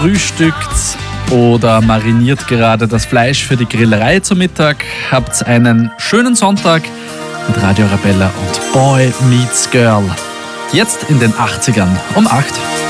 Frühstückt oder mariniert gerade das Fleisch für die Grillerei zum Mittag. Habt einen schönen Sonntag mit Radio Arabella und Boy Meets Girl. Jetzt in den 80ern um 8.